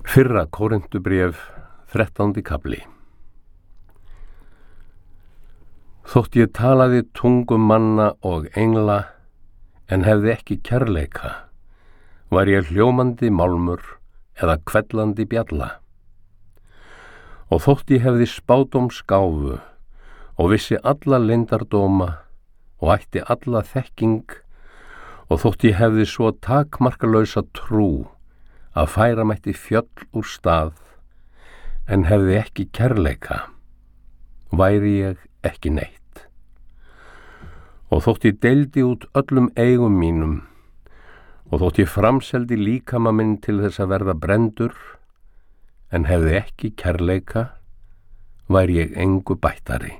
Fyrra Kórinthubréf, 13. kafli. Þótt ég talaði tungum manna og engla, en hefði ekki kærleika, var ég hljómandi málmur eða hvellandi bjalla. Og þótt ég hefði spádómsgáfu og vissi alla leyndardóma og ætti alla þekking, og þótt ég hefði svo takmarkalausa trú að færa mætti fjöll úr stað, en hefði ekki kærleika, væri ég ekki neitt. Og þótt ég deildi út öllum eigum mínum, og þótt ég framseldi líkama minn til þess að verða brenndur, en hefði ekki kærleika, væri ég engu bættari.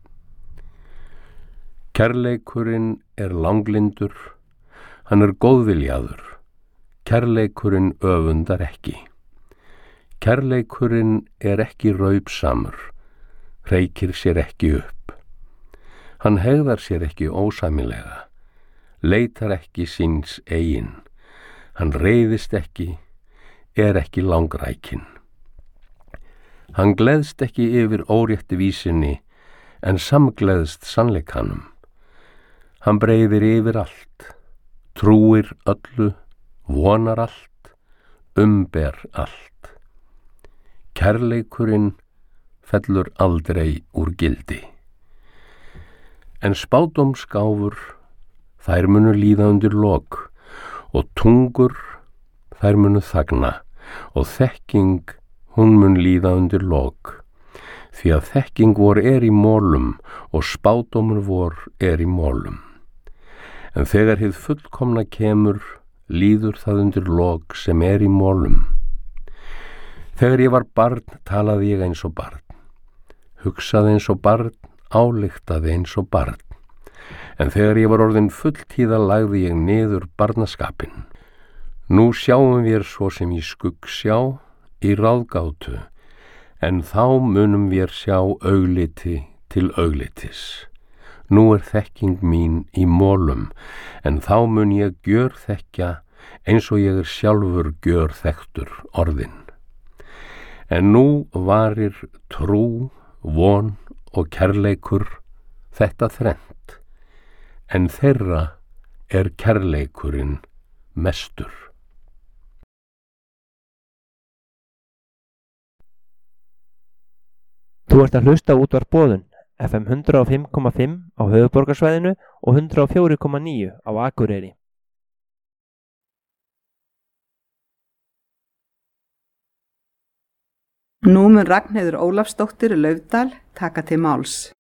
Kærleikurinn er langlindur, hann er góðviljaður, kærleikurinn öfundar ekki. Kærleikurinn er ekki raupsamur, hreykir sér ekki upp. Hann hegðar sér ekki ósæmilega, leitar ekki síns eigin. Hann reiðist ekki, er ekki langrækinn. Hann gleðst ekki yfir órétti vísinni, en samgleðst sannleikanum. Hann breiðir yfir allt, trúir öllu, vonar allt, umber allt. Kærleikurinn fellur aldrei úr gildi. En spádómsgáfur, þær munu líða undir lok, og tungur, þær munu þagna, og þekking, hún mun líða undir lok. Því að þekking vor er í mólum, og spádómur vor er í mólum. En þegar hið fullkomna kemur, líður það undir lok sem er í mólum. Þegar ég var barn, talaði ég eins og barn, hugsaði eins og barn, ályktaði eins og barn. En þegar ég var orðin fulltíða, lagði ég niður barnaskapinn. Nú sjáum við svo sem í skuggsjá, í ráðgátu, en þá munum við sjá augliti til auglitis. Nú er þekking mín í mólum, en þá mun ég gjörþekkja eins og ég er sjálfur gjörþekktur orðinn. En nú varir trú, von og kærleikur, þetta þrennt, en þeirra er kærleikurinn mestur. Þú ert að hlusta á Útvarp Boðun, FM 105,5 á höfuðborgarsvæðinu og 104,9 á Akureyri. Nú mun Ragnheiður Ólafsdóttir Laufdal taka til máls.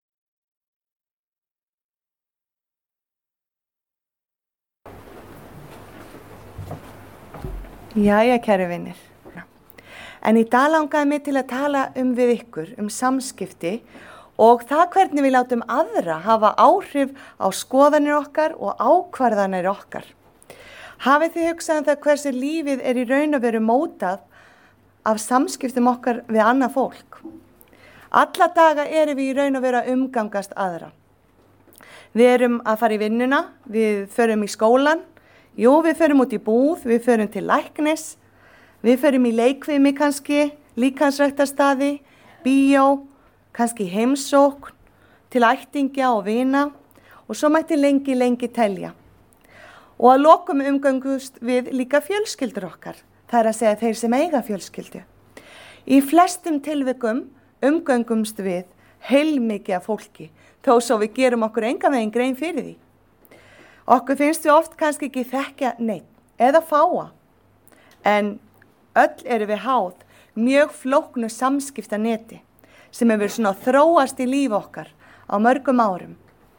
Jæja, kæru vinir. En í dag langaði mig til að tala við ykkur samskipti og það hvernig við látum aðra hafa áhrif á skoðanir okkar og ákvarðanir okkar. Hafið þið hugsað það hversu lífið er í raun og veru mótað af samskiptum okkar við annað fólk. Alla daga erum við í raun og veru að umgangast aðra. Við erum að fara í vinnuna, við förum í skólan, við förum út í búð, við förum til læknis, við förum í leikfimi kannski, líkamsræktarstaði, bíó, kannski heimsókn, til ættingja og vina og svo mætti lengi telja. Og að lokum umgangust við líka fjölskyldur okkar. Það er að segja þeir sem eiga fjölskyldu. Í flestum tilvikum umgöngumst við heilmikið af fólki, þó svo við gerum okkur engan veginn grein fyrir því. Okkur finnst við oft kannski ekki þekkja neitt eða fáa, en öll erum við háð mjög flóknu samskiptaneti sem hefur svona þróast í líf okkar á mörgum árum.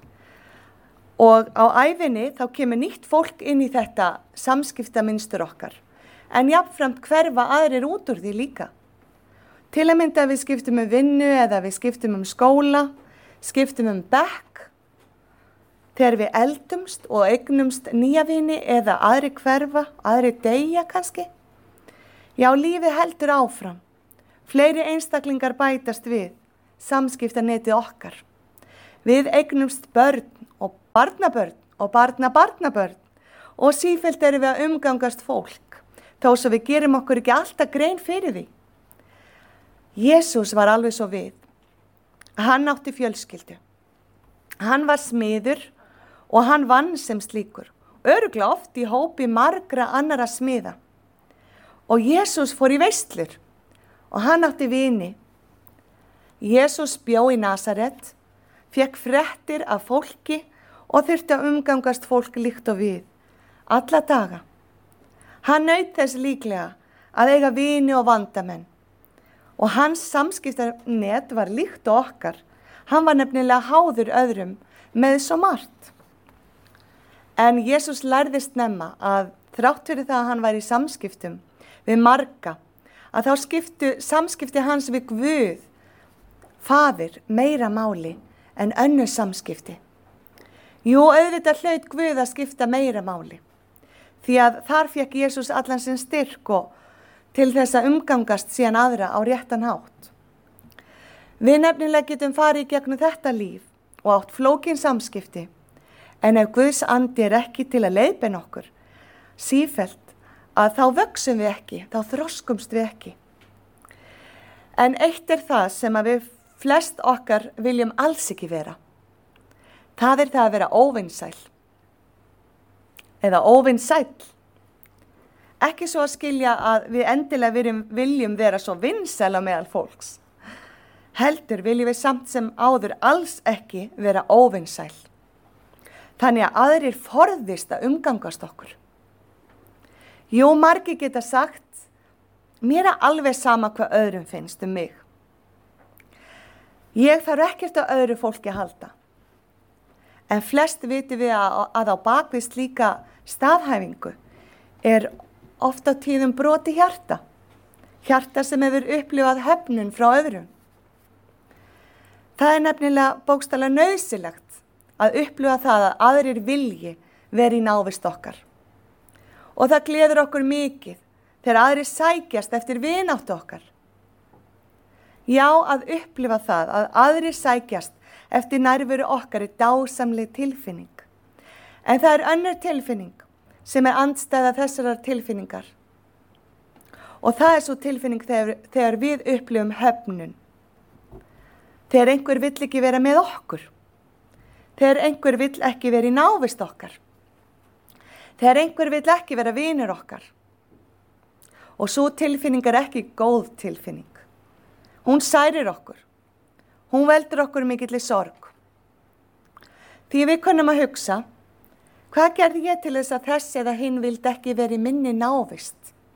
Og á ævinni þá kemur nýtt fólk inn í þetta samskiptamynstur okkar. En jafnframt hverfa aðrir út úr því líka. Til að mynda við skiptum vinnu eða við skiptum skóla, skiptum bekk. Þegar við eldumst og eignumst nýja vini eða aðri hverfa, aðri deyja kannski. Já, lífið heldur áfram. Fleiri einstaklingar bætast við, samskiptanetið okkar. Við eignumst börn og barnabörn og barnabarnabörn og sífellt erum við að umgangast fólk. þó svo við gerum okkur ekki alltaf grein fyrir því. Jesús var alveg svo við. Hann átti fjölskyldu. Hann var smiður og hann vann sem slíkur. Örugglega oft í hópi margra annara smiða. Og Jesús fór í veislur og hann átti vini. Jesús bjó í Nasaret, fékk fréttir af fólki og þurfti að umgangast fólk líkt og við, alla daga. Hann naut þess líklega að eiga vini og vandamenn. Og hans samskiptanet var líkt og okkar. Hann var nefnilega háður öðrum með svo margt. En Jesús lærði snemma að þrátt fyrir það að hann var í samskiptum við marga, að þá skiptu samskipti hans við Guð, Faðir, meira máli en önnur samskipti. Jú, auðvitað hlaut Guð að skipta meira máli, því að þar fékk Jesús allan sinn styrk og til þess að umgangast síðan aðra á réttan hátt. Við nefnilega getum farið í gegnum þetta líf og átt flókin samskipti, en ef Guðs andi er ekki til að leiðbeina okkur sífellt, að þá vöxum við ekki, þá þroskumst við ekki. En eitt er það sem að við flest okkar viljum alls ekki vera. Það er það að vera óvinsæl. Eða óvinsæll. Ekki svo að skilja að við endilega viljum vera svo vinsæl á meðal fólks. Heldur viljum við samt sem áður alls ekki vera óvinsæl. Þannig að aðrir forðist að umgangast okkur. Jú, margir geta sagt, mér er alveg sama hvað öðrum finnst mig. Ég þarf ekkert á öðru fólki að halda. En flest vitum við að á bakvið slíka staðhæfingu er oft á tíðum broti hjarta. Hjarta sem hefur upplifað höfnun frá öðrum. Það er nefnilega bókstaflega nauðsynlegt að upplifa það að aðrir vilji veri í návist okkar. Og það gleður okkur mikið þegar aðrir sækjast eftir vináttu okkar. Já, að upplifa það að aðrir sækjast eftir nærveru okkar er dásamleg tilfinning. En það er önnur tilfinning sem er andstæða þessarar tilfinningar. Og það er svo tilfinning þegar við upplifum höfnun. Þegar einhver vill ekki vera með okkur. Þegar einhver vill ekki vera í návist okkar. Þegar einhver vill ekki vera vinur okkar. Og svo tilfinning er ekki góð tilfinning. Hún særir okkur. Hún veldur okkur mikilli sorg. Því við kunnum að hugsa, hvað gerði ég til þess að þess eða hinn vildi ekki vera í minni návist?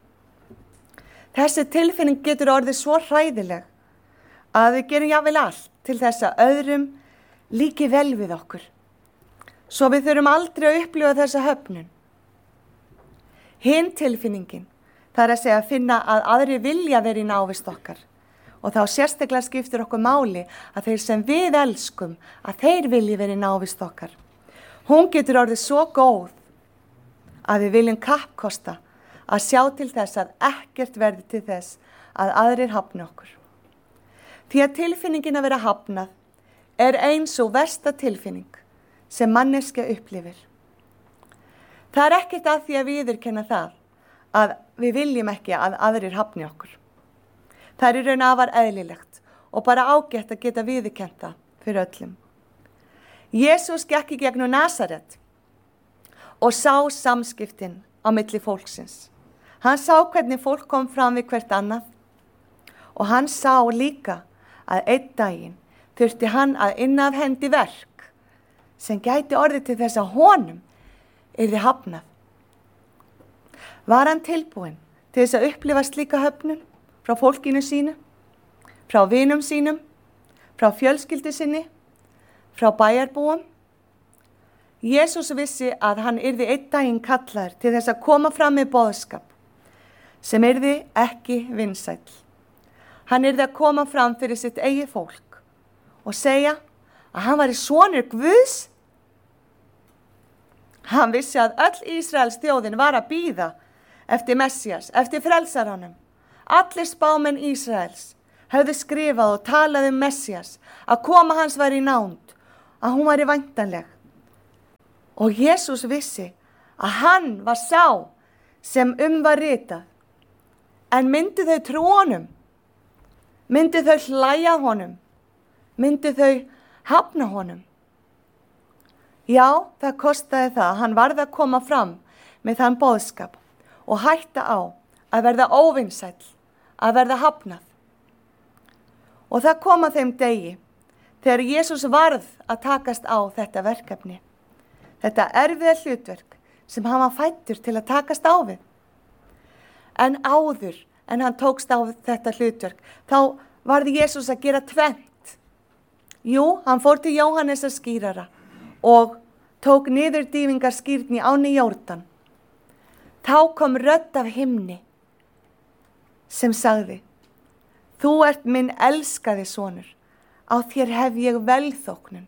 Þessi tilfinning getur orðið svo hræðileg að við gerum jafnvel allt til þess að öðrum líki vel við okkur. Svo við þurfum aldrei að upplifa þessa höfnun. Hinn tilfinningin, það er að segja að finna að aðri vilja vera í návist okkar. Og þá sérstaklega skiptir okkur máli að þeir sem við elskum, að þeir vilji vera í návist okkar. Hún getur orðið svo góð að við viljum kappkosta að sjá til þess að ekkert verði til þess að aðrir hafni okkur. Því að tilfinningin að vera hafnað er eins og versta tilfinning sem manneskja upplifir. Það er ekkert að því að viðurkenna það að við viljum ekki að aðrir hafni okkur. Það er í raun afar eðlilegt og bara ágætt að geta viðurkennt það fyrir öllum. Jesús gekk í gegnum Nasaret og sá samskiptin á milli fólksins. Hann sá hvernig fólk kom fram við hvert annað og hann sá líka að einn daginn þurfti hann að inna af hendi verk sem gæti orðið til þess að honum yrði hafnað. Var hann tilbúinn til þess að upplifa slíka höfnun frá fólkinu sínu, frá vinum sínum, frá fjölskyldu sinni, frá bæjarbúum? Jesús vissi að hann yrði einn daginn kallaður til þess að koma fram með boðskap sem yrði ekki vinsæll. Hann yrði að koma fram fyrir sitt eigið fólk og segja að hann væri sonur Guðs. Hann vissi að öll Ísraels þjóðin var að bíða eftir Messías, eftir frelsaranum. Allir spámenn Ísraels höfðu skrifað og talað Messías, að koma hans væri í nánd, að hún væri væntanleg. Og Jesús vissi að hann var sá sem var ritað En myndu þau trú honum? Myndu þau hlæja honum? Myndu þau hafna honum? Já, það kostaði það. Hann varð að koma fram með þann boðskap og hætta á að verða óvinsæll, að verða hafnað. Og það kom að þeim degi þegar Jesús varð að takast á þetta verkefni. Þetta erfiða hlutverk sem hann var fæddur til að takast á við. En áður en hann tókst á þetta hlutverk, þá varði Jesús að gera tvennt. Jú, hann fór til Jóhannesar skírara og tók niður dýfingarskírn í ánni Jórdan. Þá kom rödd af himni sem sagði: Þú ert minn elskaði sonur, á þér hef ég velþóknun.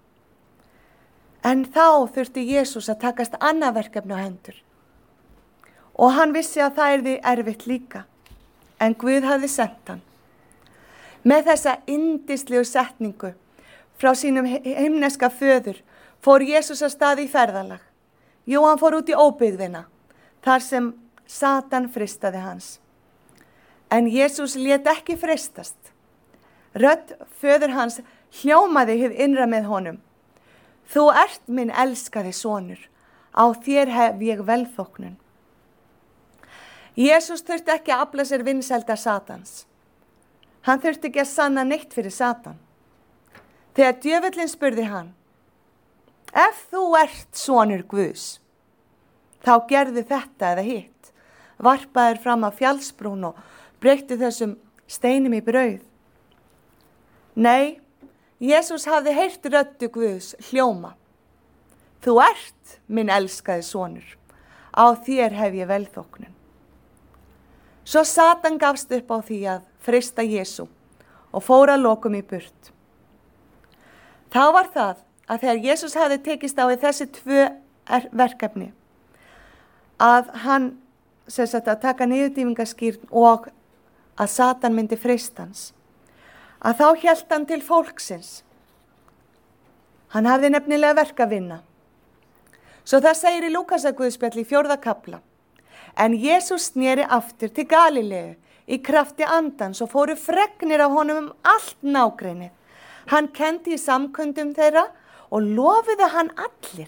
En þá þurfti Jesús að takast annað verkefni á hendur. Og hann vissi að það yrði erfitt líka, en Guð hafði sent hann. Með þessa yndislegu setningu frá sínum himneska föður fór Jesús af stað í ferðalag. Jú, hann fór út í óbyggðina, þar sem Satan freistaði hans. En Jesús lét ekki freistast. Rödd föður hans hljómaði hið innra með honum: Þú ert minn elskaði sonur, á þér hef ég velþóknun. Jesús þurfti ekki að afla sér vinsælda Satans. Hann þurfti ekki að sanna neitt fyrir Satan. Þegar djöfullinn spurði hann: Ef þú ert sonur Guðs, þá gerðu þetta eða hitt. Varpaðir fram af fjallsbrún og breyttu þessum steinum í brauð. Nei, Jesús hafði heyrt röddu Guðs hljóma: Þú ert minn elskaði sonur, á þér hef ég velþóknun. Svo Satan gafst upp á því að freista Jesú og fór að lokum í burt. Þá var það að þegar Jesús hafði tekist á við þessi tvö verkefni, að hann að taka niður dýfingarskírn og að Satan myndi freista hans, að þá hélt hann til fólksins. Hann hafði nefnilega verk að vinna. Svo það segir í Lúkasarguðspjalli í 4. kafla: En Jesús sneri aftur til Galileu í krafti andans og fóru fregnir af honum allt nágrennið. Hann kenndi í samkundum þeirra og lofuðu hann allir.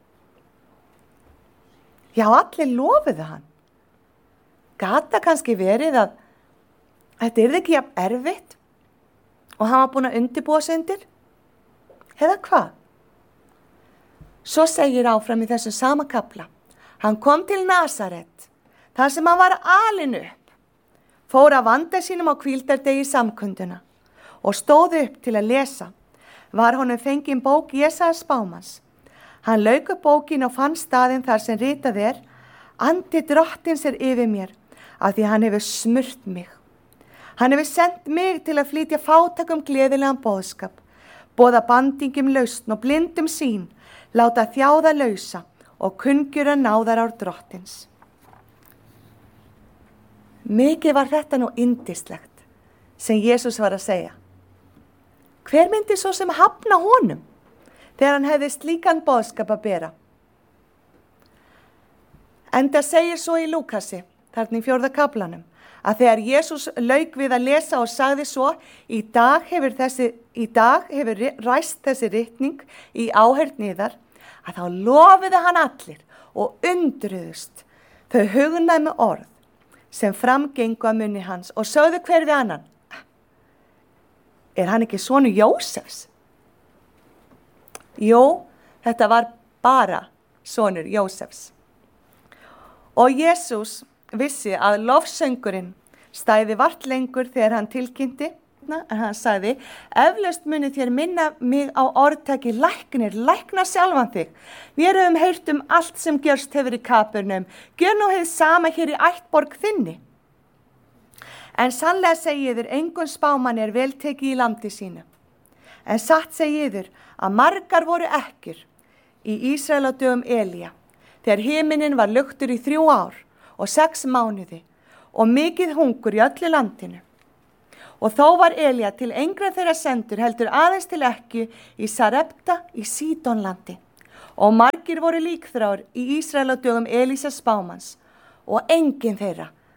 Já, allir lofuðu hann. Gat það kannski verið að þetta yrði ekki jafn erfitt og hann var búinn að undirbúa sig undir? Eða hvað? Svo segir áfram í þessum sama kafla: Hann kom til Nasaret, þar sem hann var alinn upp, fór að vanda sínum á hvíldardegi samkunduna og stóð upp til að lesa. Var honum fengin bók Jesaja spámanns. Hann lauk upp bókin og fann staðinn þar sem ritað er: Andi drottins er yfir mér, af því hann hefur smurt mig. Hann hefur sendt mig til að flytja fátækum gleðilegan boðskap, boða bandingum lausn og blindum sýn, láta þjáða lausa og kunngjöra náðarár drottins. Mikið var þetta nú yndislegt sem Jesús var að segja. Hver myndi svo sem hafna honum þegar hann hefði slíkan boðskap að bera? Enda segir svo í Lúkasi, þarna í 4. kaflanum, að þegar Jesús lauk við að lesa og sagði svo: Í dag hefur ræst þessi ritning í áheyrn yðar, að þá lofuðu hann allir og undruðust þau hugnæmu orð sem framgengu að munni hans og sögðu hver við annan: Er hann ekki sonur Jósefs? Jú, þetta var bara sonur Jósefs. Og Jesús vissi að lofsöngurinn stæði vart lengur þegar hann tilkynnti, en hann sagði: Eflaust muni þér minna mig á orðtaki læknir, lækna sjálfan þig. Við höfum heyrt allt sem gjörst hefur í Kapernum, gjör nú hið sama hér í ættborg þinni. En sannlega segi yður, engum spámanni er vel tekið í landi sínu. En satt segi yður að margar voru ekkjur í Ísrael á dögum Elía, þegar himinin var luktur í 3 ár og 6 mánuði og mikið hungur í öllu landinu. Og þó var Elía til engra þeirra sendur, heldur aðeins til ekkju í Sarepta í Sídonlandi. Og margir voru líkþrár í Ísrael á dögum Elísa spámanns, og enginn þeirra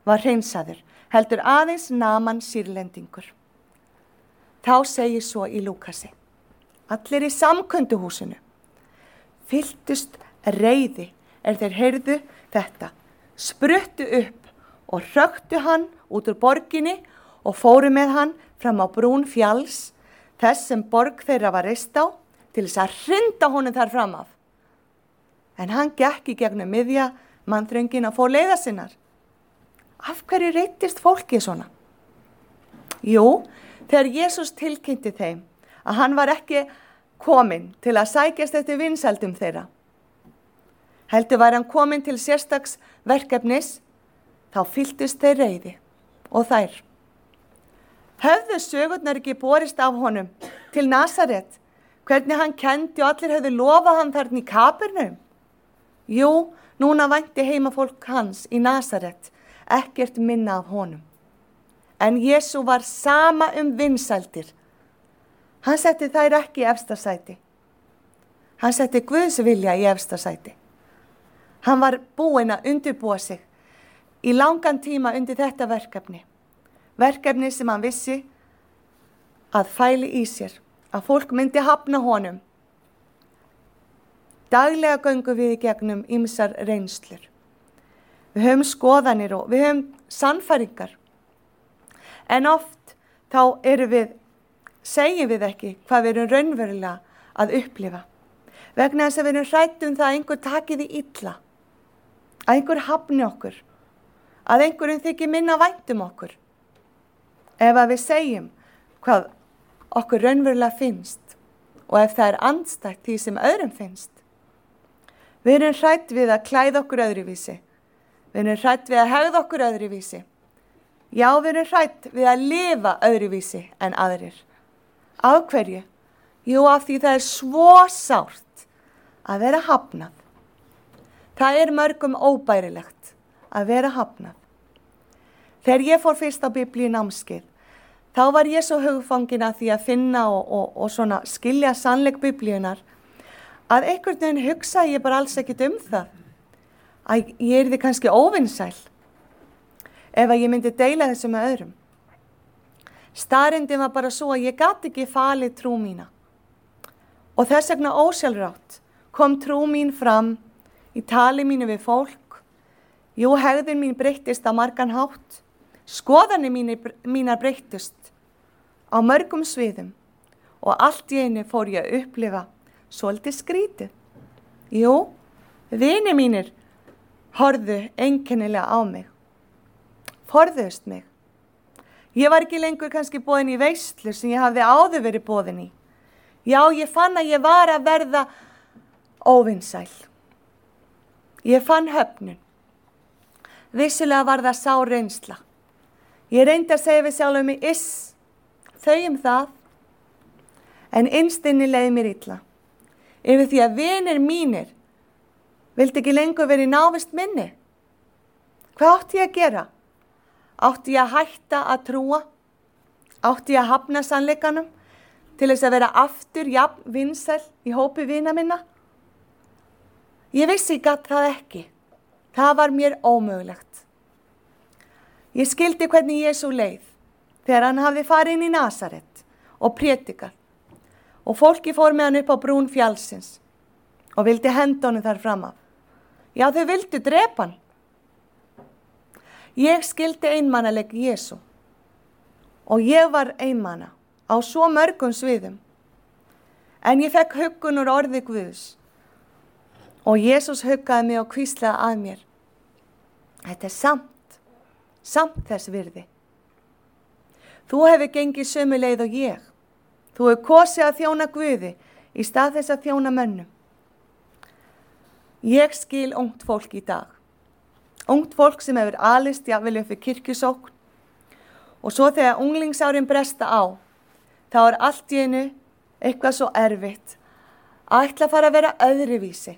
var hreinsaður, heldur aðeins Naaman Sýrlendingur. Þá segir svo í Lúkasi: allir í samkunduhúsinu fylltust reiði þeir heyrðu þetta, spruttu upp og hröktu hann út úr borginni og fóru með hann fram á brún fjalls, þess sem borg þeirra var reist á, til þess að hrinda honum þar fram af. En hann gekk í gegnum miðja mannþröngina og fór leiða sinnar. Af hverju reiddist fólkið svona? Jú, þegar Jesús tilkynnti þeim að hann var ekki kominn til að sækjast eftir vinsældum þeirra, heldur var hann kominn til sérstaks verkefnis, þá fylltust þeir reiði og þær. Höfðu sögurnar ekki borist af honum til Nasaret, hvernig hann kenndi og allir höfðu lofað hann þarna í Kapernum? Jú, núna vænti heimafólk hans í Nasaret ekkert minna af honum. En Jesú var sama vinsældir. Hann setti þær ekki í efsta sæti. Hann setti Guðs vilja í efsta sæti. Hann var búinn að undirbúa sig í langan tíma undir þetta verkefni. Verkefni sem hann vissi að fæli í sér, að fólk myndi hafna honum. Daglega göngum við í gegnum ýmsar reynslur. Við höfum skoðanir og við höfum sannfæringar. En oft þá segjum við ekki hvað við erum raunverulega að upplifa. Vegna þess að við erum hrædd það að einhver taki því illa, að einhver hafni okkur, að einhverjum þykir minna vænt okkur. Ef að við segjum hvað okkur raunverulega finnst og ef það andstætt því sem öðrum finnst. Við erum hrædd við að klæða okkur öðruvísi. Við erum hrædd við að hegða okkur öðruvísi. Já, við erum hrædd við að lifa öðruvísi en aðrir. Af hverju? Jú, af því það svo sárt að vera hafnað. Það mörgum óbærilegt að vera hafnað. Þegar ég fór fyrst á Biblíunámskeið, þá var ég svo hugfangin að því að finna og svona skilja sannleik Biblíunar, að einhvern veginn hugsa ég bara alls ekkert það. Að ég yrði kannski óvinsæl ef að ég myndi deila þessu með öðrum. Staðreyndin var bara svo að ég gat ekki falið trú mína. Og þess vegna ósjálfrátt kom trú mín fram í tali mínu við fólk. Jú, hegðun mín breyttist á margan hátt. Skoðanir mínar breyttust á mörgum sviðum og allt í einu fór ég að upplifa svolítið skrítið. Jú, vinir mínir horfðu einkennilega á mig. Forðuðust mig. Ég var ekki lengur kannski boðin í veislu sem ég hafði áður verið boðin í. Já, ég fann að ég var að verða óvinsæl. Ég fann höfnun. Vissulega var það sár reynsla. Ég reyndi að segja við sjálfum mig, þau það. En innst inni leið mér illa. Yfir því að vinir mínir vildi ekki lengur verið í návist minni. Hvað átti ég að gera? Átti ég að hætta að trúa? Átti ég að hafna sannleikanum til þess að vera aftur jafn vinsæl í hópi vina minna? Ég vissi gat það ekki. Það var mér ómögulegt. Ég skildi hvernig Jesú leið þegar hann hafði farið inn í Nasaret og prédikað og fólki fór með hann upp á brún fjallsins og vildi henda honum þar fram af. Já, þau vildu drepa hann. Ég skildi einmanaleg Jesú og ég var einmana á svo mörgum sviðum. En ég fekk huggun úr orði Guðs og Jesús huggaði mig og hvíslaði að mér. Þetta samt þess virði. Þú hefur gengið sömu leið og ég. Þú hefur kosið að þjóna Guði í stað þess að þjóna mönnum. Ég skil ungt fólk í dag. Ungt fólk sem hefur alist jafnvel upp við kirkjusókn og svo þegar unglingsárin bresta á, þá allt í einu eitthvað svo erfitt að ætla að fara að vera öðruvísi.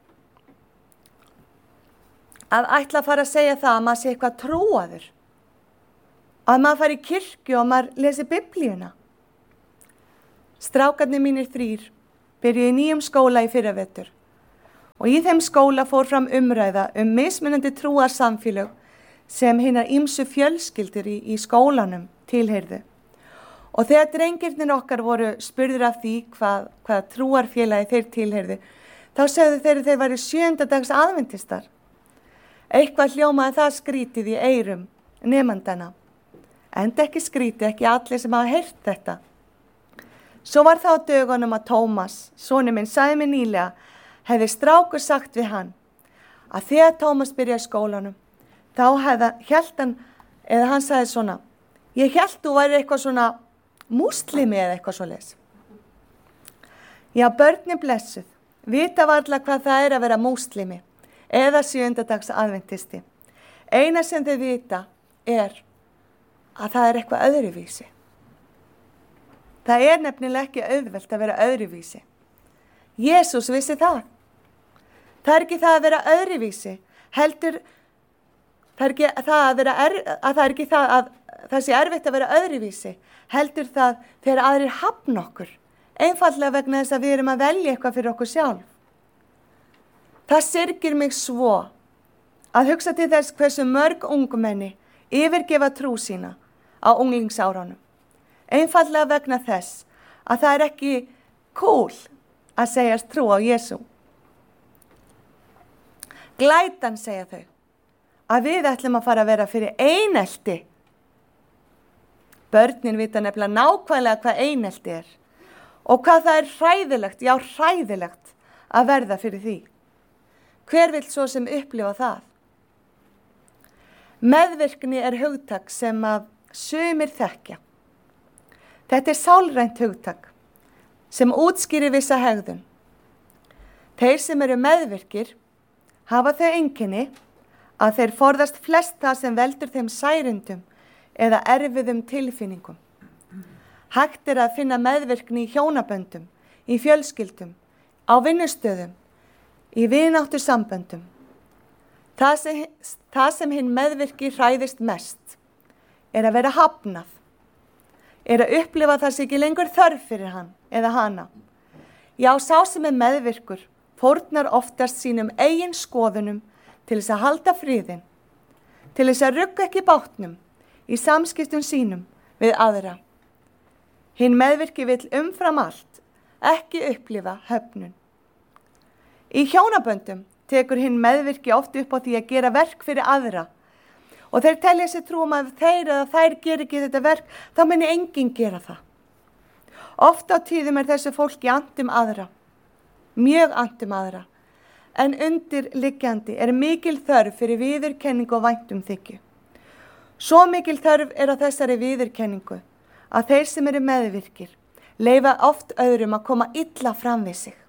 Að ætla að fara að segja það að maður sé eitthvað trúaður. Að maður fari í kirkju og maður lesi Biblíuna. Strákarnir mínir 3 byrjuðu í nýjum skóla í fyrravetur og í þeim skóla fór fram umræða mismunandi trúarsamfélög sem hinar ýmsu fjölskyldur í skólanum tilheyrðu. Og þegar drengirnir okkar voru spurðir af því hvað trúarfélagi þeir tilheyrðu, þá sögðu þeir væru 7. dags aðventistar. Eitthvað hljómaði það skrítið í eyrum nemandana. Enda ekki skrítið, ekki allir sem hafa heyrt þetta. Svo var það á dögunum að Tómas, sonur minn, sagði mér nýlega, hefði strákur sagt við hann, að þegar Tómas byrjaði skólanum, þá hélt hann, eða hann sagði svona, ég hélt þú væri eitthvað svona múslimi eða eitthvað svoleiðis. Já, börnin blessuð, vita varla hvað það er að vera múslimi eða 7. dags aðventisti. Eina sem þau vita er að það er eitthvað öðruvísi. Það er nefnilega ekki auðvelt að vera öðruvísi. Jesús vissi það. Það er ekki það að vera öðruvísi, heldur það er ekki það að það sé erfitt að vera öðruvísi, heldur það þegar aðrir hafna okkur, einfaldlega vegna þess að við erum að velja eitthvað fyrir okkur sjálf. Það syrgir mig svo að hugsa til þess hversu mörg ungmenni yfirgefa trú sína á unglingsárunum. Einfaldlega vegna þess að það er ekki cool að segjast trú á Jesú. Glætan, segja þau, að við ætlum að fara að vera fyrir einelti. Börnin vita nefnilega nákvæmlega hvað einelti er og hvað það er hræðilegt, já hræðilegt að verða fyrir því. Hver vill svo sem upplifa það? Meðvirkni er hugtak sem að sumir þekkja. Þetta er sálrænt hugtak sem útskýrir vissa hegðun. Þeir sem eru meðvirkir hafa þau einkenni að þeir forðast flest það sem veldur þeim særindum eða erfiðum tilfinningum. Hægt er að finna meðvirkni í hjónaböndum, í fjölskyldum, á vinnustöðum, í vináttusamböndum. Það sem hinn meðvirki hræðist mest er að vera hafnað, er að upplifa það sé ekki lengur þörf fyrir hann eða hana. Já, sá sem er meðvirkur fórnar oftast sínum eigin skoðunum til þess að halda friðinn, til þess að rugga ekki bátnum í samskiptum sínum við aðra. Hinn meðvirki vill umfram allt ekki upplifa höfnun. Í hjónaböndum tekur hinn meðvirki oft upp á því að gera verk fyrir aðra og þeir telja sér trú að þeir eða þær gera ekki þetta verk, þá muni enginn gera það. Oft á tíðum er þessu fólki annt aðra, mjög annt aðra, en undirliggjandi er mikil þörf fyrir viðurkenningu og væntumþykju. Svo mikil þörf er á þessari viðurkenningu að þeir sem eru meðvirkir leyfa oft öðrum að koma illa fram við sig.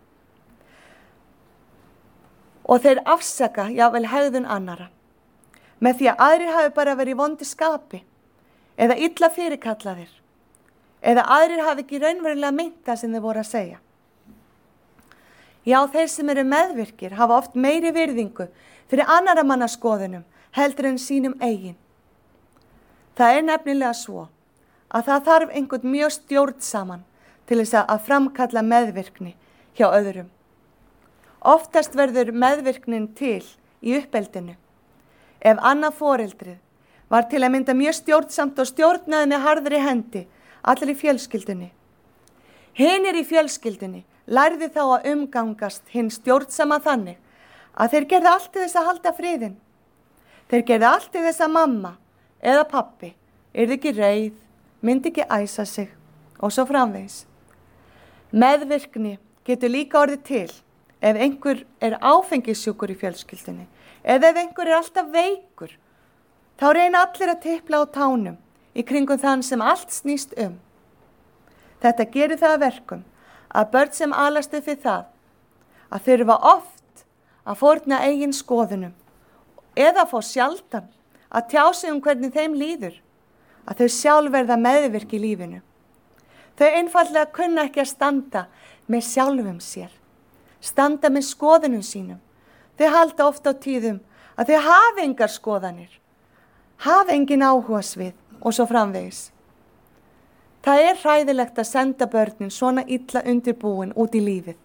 Og þeir afsaka jafnvel hegðun annara, með því að aðrir hafi bara verið í vondu skapi, eða illa fyrirkallaðir, eða aðrir hafi ekki raunverulega meint það sem þeir voru að segja. Já, þeir sem eru meðvirkir hafa oft meiri virðingu fyrir annara manna skoðunum heldur en sínum eigin. Það er nefnilega svo að það þarf einhvern mjög stjórnsaman til þess að framkalla meðvirkni hjá öðrum. Oftast verður meðvirknin til í uppeldinu. Ef annað foreldrið var til að mynda mjög stjórnsamt og stjórnaði með harðri hendi allir í fjölskyldunni. Hinir í fjölskyldunni lærði þá að umgangast hinn stjórnsama þannig að þeir gerði allt til þess að halda friðinn. Þeir gerði allt til þess að mamma eða pappi yrði ekki reið, myndi ekki æsa sig og svo framvegis. Meðvirkni getur líka orðið til ef einhver er áfengissjúkur í fjölskyldunni eða ef einhver er alltaf veikur, þá reyna allir að tipla á tánum í kringum þann sem allt snýst um. Þetta gerir það að verkum að börn sem alast upp við það að þurfa oft að fórna eigin skoðunum eða fá sjaldan að tjá sig hvernig þeim líður, að þau sjálf verða meðvirk í lífinu. Þau einfaldlega kunna ekki að standa með sjálfum sér, standa með skoðunum sínum. Þau halda oft á tíðum að þau hafi engar skoðanir, hafi engin áhugasvið og svo framvegis. Það er hræðilegt að senda börnin svona illa undirbúin út í lífið.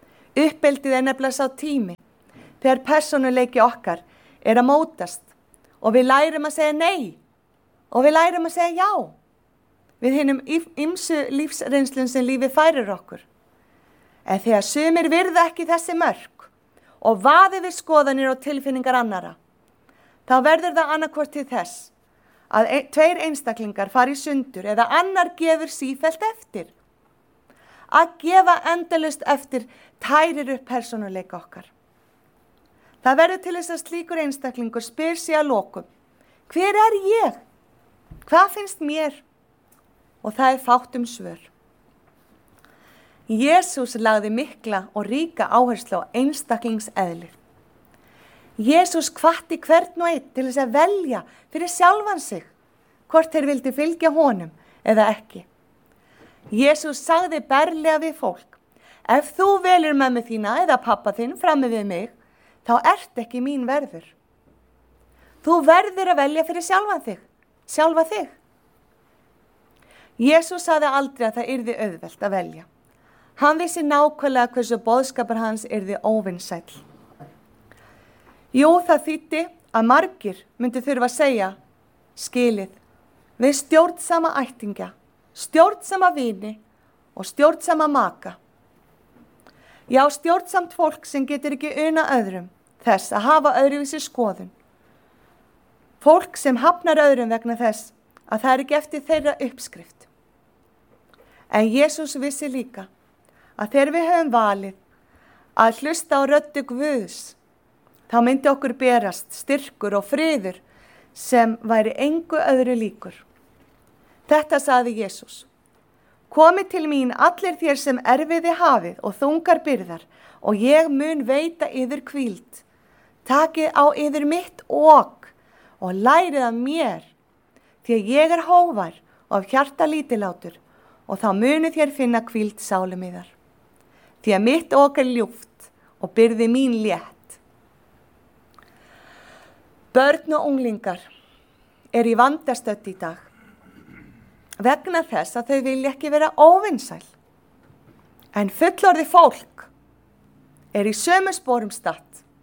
Uppeldið er nefnilega sá tími þegar persónuleiki okkar er að mótast og við lærum að segja nei og við lærum að segja já við hinum ýmsu lífsreynslun sem lífið færir okkur. En þegar sumir virða ekki þessi mörk og vaði við skoðanir og tilfinningar annara, þá verður það annarkvort til þess að tveir einstaklingar fari í sundur eða annar gefur sífellt eftir. Að gefa endalaust eftir tærir upp persónuleika okkar. Það verður til þess að slíkur einstaklingur spyr sig að lokum: hver er ég? Hvað finnst mér? Og það er fátt svör. Jesús lagði mikla og ríka áherslu á einstaklingseðlið. Jesús hvatti hvern og einn til þess að velja fyrir sjálfan sig, hvort þeir vildi fylgja honum eða ekki. Jesús sagði berlega við fólk: ef þú velur mömmu þína eða pappa þinn frammi við mig, þá ert ekki mín verður. Þú verður að velja fyrir sjálfa þig. Jesús sagði aldrei að það yrði auðvelt að velja. Hann vissi nákvæmlega hversu boðskapur hans yrði óvinsæll. Jú, það þýddi að margir myndi þurfa að segja skilið við stjórnsama ættingja, stjórnsama vini og stjórnsama maka. Já, stjórnsamt fólk sem getur ekki unað öðrum þess að hafa öðruvísi skoðun. Fólk sem hafnar öðrum vegna þess að það er ekki eftir þeirra uppskrift. En Jesús vissi líka að þegar við höfum valið að hlusta á röddu Guðs, þá myndi okkur berast styrkur og friður sem væri engu öðru líkur. Þetta sagði Jesús: komið til mín allir þér sem erfiði hafið og þungar byrðar, og ég mun veita yður hvíld. Takið á yður mitt ok og lærið af mér, því að ég er hógvær og af hjarta lítillátur, og þá munu þér finna hvíld sálum yðar. Því að mitt ok er ljúft og byrði mín létt. Börn og unglingar í vandastödd í dag vegna þess að þau vilja ekki vera óvinsæl. En fullorðið fólk í sömu sporum statt.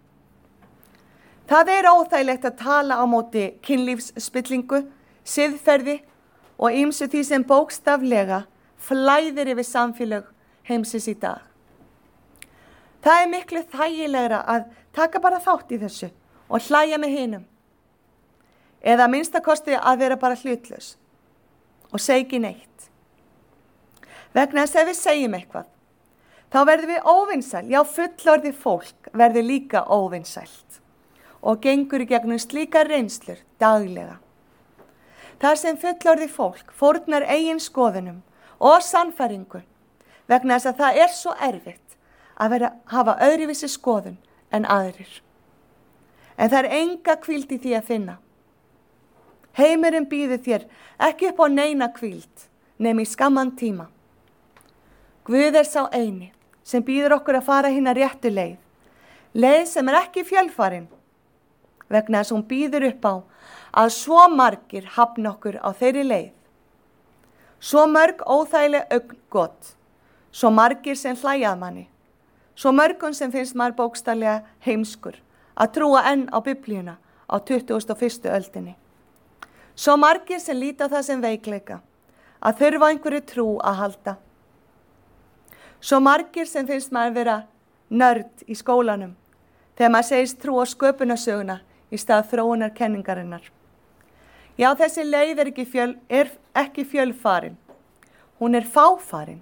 Það er óþægilegt að tala á móti kynlífsspillingu, siðferði og ýmsu því sem bókstaflega flæðir yfir samfélög heimsins í dag. Það er miklu þægilegra að taka bara þátt í þessu og hlæja með hinum. Eða minnstakosti að vera bara hlutlaus og segja ekki neitt. Vegna þess að ef við segjum eitthvað, þá verðum við óvinsæl. Já, fullorðið fólk verður líka óvinsælt og gengur í gegnum slíkar reynslur daglega. Þar sem fullorðið fólk fórnar eigin skoðunum og sannfæringu vegna þess að það er svo erfitt að hafa öðruvísi skoðun en aðrir. En það er enga hvíld í því að finna. Heimurinn býður þér ekki upp á neina hvíld nema í skamman tíma. Guð er sá eini sem býður okkur að fara hina réttu leið. Leið sem er ekki fjölfarin, vegna þess hún býður upp á að svo margir hafna okkur á þeirri leið. Svo mörg óþægileg augngot, svo margir sem hlæjað manni, svo mörgum sem finnst maður bókstaflega heimskur að trúa enn á Biblíuna á 21. öldinni. Svo margir sem líta á það sem veikleika, að þurfa einhverju trú að halda. Svo margir sem finnst maður vera nörd í skólanum, þegar maður segist trú á sköpunarsöguna í stað þróunarkenningarinnar. Já, þessi leið er ekki fjölfarin, hún er fáfarin.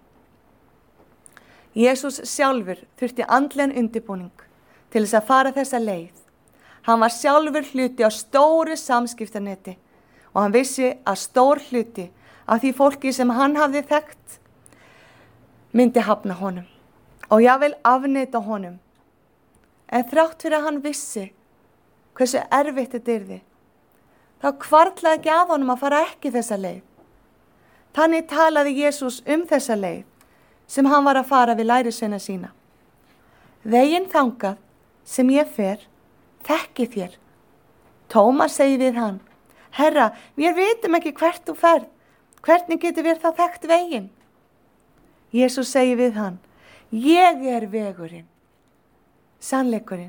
Jesús sjálfur þurfti andlegan undirbúning til þess að fara þessa leið. Hann var sjálfur hluti á stóru samskiptanetti og hann vissi að stór hluti af því fólki sem hann hafði þekkt myndi hafna honum og jafnvel afneita honum. En þrátt fyrir að hann vissi hversu erfitt þetta yrði, þá hvarflaði ekki að honum að fara ekki þessa leið. Þannig talaði Jesús þessa leið sem hann var að fara við lærisveina sína. Veginn þangað sem ég fer, þekki þér. Tómas segi við hann: Herra, við vitum ekki hvert þú ferð. Hvernig getur við þá þekkt veginn? Jesús segi við hann: Ég er vegurinn, sannleikurinn